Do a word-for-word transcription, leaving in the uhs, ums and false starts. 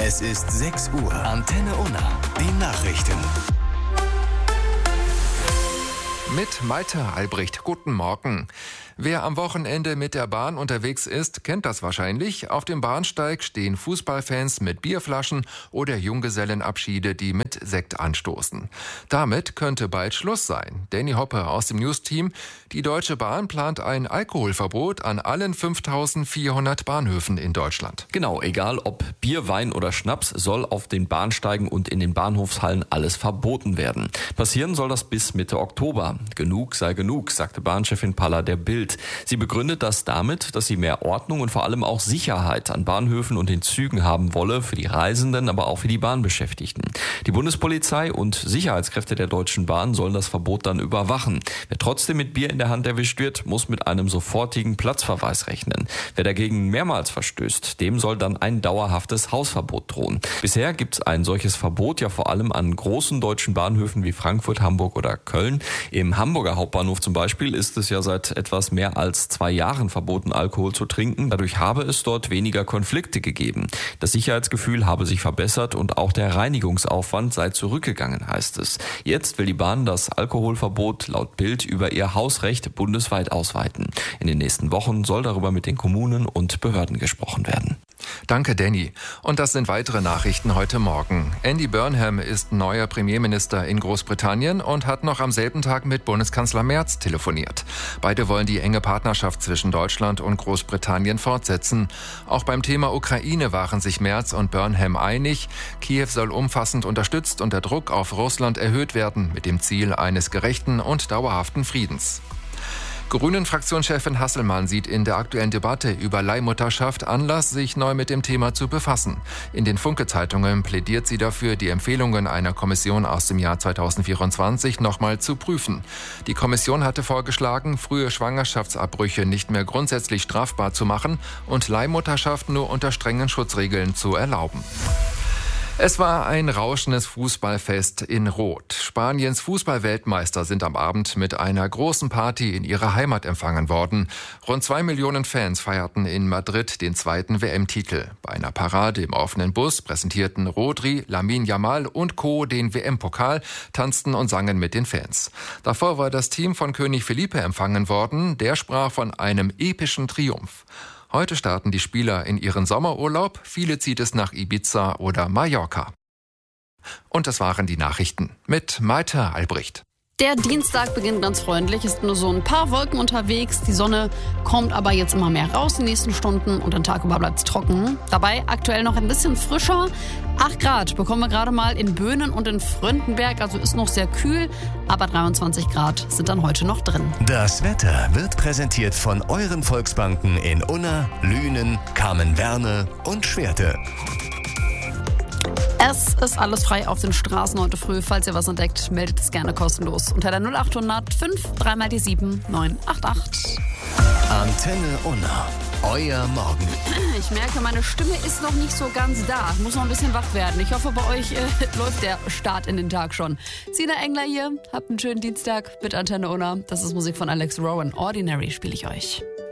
Es ist sechs Uhr. Antenne Unna. Die Nachrichten. Mit Malte Albrecht. Guten Morgen. Wer am Wochenende mit der Bahn unterwegs ist, kennt das wahrscheinlich. Auf dem Bahnsteig stehen Fußballfans mit Bierflaschen oder Junggesellenabschiede, die mit Sekt anstoßen. Damit könnte bald Schluss sein. Danny Hoppe aus dem News-Team. Die Deutsche Bahn plant ein Alkoholverbot an allen fünftausendvierhundert Bahnhöfen in Deutschland. Genau, egal ob Bier, Wein oder Schnaps, soll auf den Bahnsteigen und in den Bahnhofshallen alles verboten werden. Passieren soll das bis Mitte Oktober. Genug sei genug, sagte Bahnchefin Palla der Bild. Sie begründet das damit, dass sie mehr Ordnung und vor allem auch Sicherheit an Bahnhöfen und den Zügen haben wolle, für die Reisenden, aber auch für die Bahnbeschäftigten. Die Bundespolizei und Sicherheitskräfte der Deutschen Bahn sollen das Verbot dann überwachen. Wer trotzdem mit Bier in der Hand erwischt wird, muss mit einem sofortigen Platzverweis rechnen. Wer dagegen mehrmals verstößt, dem soll dann ein dauerhaftes Hausverbot drohen. Bisher gibt es ein solches Verbot ja vor allem an großen deutschen Bahnhöfen wie Frankfurt, Hamburg oder Köln. Im Hamburger Hauptbahnhof zum Beispiel ist es ja seit etwas mehr als zwei Jahren verboten, Alkohol zu trinken. Dadurch habe es dort weniger Konflikte gegeben. Das Sicherheitsgefühl habe sich verbessert und auch der Reinigungsaufwand sei zurückgegangen, heißt es. Jetzt will die Bahn das Alkoholverbot laut Bild über ihr Hausrecht bundesweit ausweiten. In den nächsten Wochen soll darüber mit den Kommunen und Behörden gesprochen werden. Danke, Danny. Und das sind weitere Nachrichten heute Morgen. Andy Burnham ist neuer Premierminister in Großbritannien und hat noch am selben Tag mit Bundeskanzler Merz telefoniert. Beide wollen die enge Partnerschaft zwischen Deutschland und Großbritannien fortsetzen. Auch beim Thema Ukraine waren sich Merz und Burnham einig. Kiew soll umfassend unterstützt und der Druck auf Russland erhöht werden, mit dem Ziel eines gerechten und dauerhaften Friedens. Grünen-Fraktionschefin Hasselmann sieht in der aktuellen Debatte über Leihmutterschaft Anlass, sich neu mit dem Thema zu befassen. In den Funke-Zeitungen plädiert sie dafür, die Empfehlungen einer Kommission aus dem Jahr zweitausendvierundzwanzig nochmal zu prüfen. Die Kommission hatte vorgeschlagen, frühe Schwangerschaftsabbrüche nicht mehr grundsätzlich strafbar zu machen und Leihmutterschaft nur unter strengen Schutzregeln zu erlauben. Es war ein rauschendes Fußballfest in Rot. Spaniens Fußballweltmeister sind am Abend mit einer großen Party in ihrer Heimat empfangen worden. Rund zwei Millionen Fans feierten in Madrid den zweiten W M-Titel. Bei einer Parade im offenen Bus präsentierten Rodri, Lamine Yamal und Co. den W M-Pokal, tanzten und sangen mit den Fans. Davor war das Team von König Felipe empfangen worden. Der sprach von einem epischen Triumph. Heute starten die Spieler in ihren Sommerurlaub. Viele zieht es nach Ibiza oder Mallorca. Und das waren die Nachrichten mit Malte Albrecht. Der Dienstag beginnt ganz freundlich, ist nur so ein paar Wolken unterwegs. Die Sonne kommt aber jetzt immer mehr raus in den nächsten Stunden und den Tag über bleibt es trocken. Dabei aktuell noch ein bisschen frischer. acht Grad bekommen wir gerade mal in Böhnen und in Fröndenberg, also ist noch sehr kühl, aber dreiundzwanzig Grad sind dann heute noch drin. Das Wetter wird präsentiert von euren Volksbanken in Unna, Lünen, Kamen-Werne und Schwerte. Es ist alles frei auf den Straßen heute früh. Falls ihr was entdeckt, meldet es gerne kostenlos unter der null achthundert fünf drei mal die sieben neun acht acht. Antenne Unna, euer Morgen. Ich merke, meine Stimme ist noch nicht so ganz da. Ich muss noch ein bisschen wach werden. Ich hoffe, bei euch äh, läuft der Start in den Tag schon. Sina Engler hier. Habt einen schönen Dienstag mit Antenne Unna. Das ist Musik von Alex Rowan. Ordinary spiele ich euch.